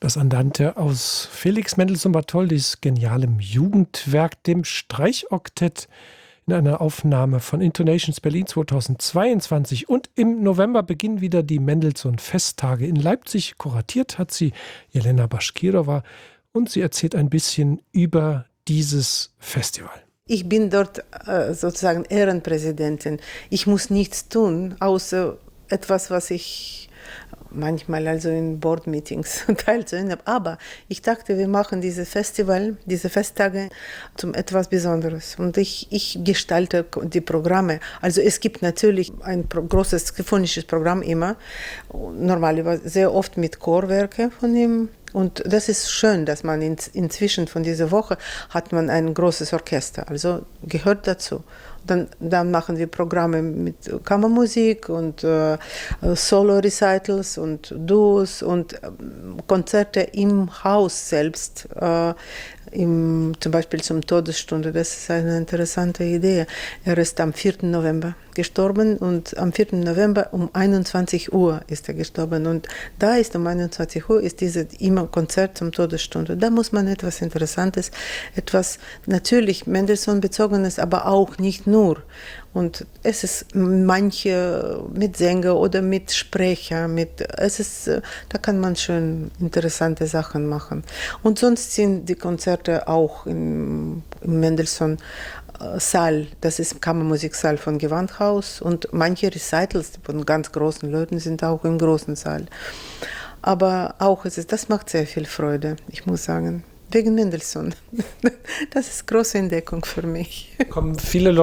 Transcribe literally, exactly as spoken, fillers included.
Das Andante aus Felix Mendelssohn Bartholdys genialem Jugendwerk, dem Streichoktett, in einer Aufnahme von Intonations Berlin zweitausendzweiundzwanzig. Und im November beginnen wieder die Mendelssohn-Festtage in Leipzig. Kuratiert hat sie Jelena Baschkirova und sie erzählt ein bisschen über dieses Festival. Ich bin dort äh, sozusagen Ehrenpräsidentin. Ich muss nichts tun, außer etwas, was ich manchmal also in Board-Meetings teilzunehmen habe. Aber ich dachte, wir machen dieses Festival, diese Festtage zum etwas Besonderes. Und ich, ich gestalte die Programme. Also es gibt natürlich ein pro- großes sinfonisches Programm immer, normalerweise sehr oft mit Chorwerke von ihm. Und das ist schön, dass man in, inzwischen von dieser Woche hat man ein großes Orchester, also gehört dazu. Dann, dann machen wir Programme mit Kammermusik und äh, Solo-Recitals und Duos und äh, Konzerte im Haus selbst, äh, im, zum Beispiel zum Todesstunde. Das ist eine interessante Idee. Er ist am vierten November gestorben und am vierten November um einundzwanzig Uhr ist er gestorben. Und da ist um einundzwanzig Uhr ist dieses immer Konzert zum Todesstunde. Da muss man etwas Interessantes, etwas natürlich Mendelssohn-bezogenes, aber auch nicht nur. Und es ist manche mit Sänger oder mit Sprecher, mit, es ist, da kann man schön interessante Sachen machen. Und sonst sind die Konzerte auch im, im Mendelssohn-Saal, das ist im Kammermusiksaal von Gewandhaus und manche Recitals von ganz großen Leuten sind auch im großen Saal. Aber auch, es ist, das macht sehr viel Freude, ich muss sagen. Wegen Mendelssohn. Das ist große Entdeckung für mich. Kommen viele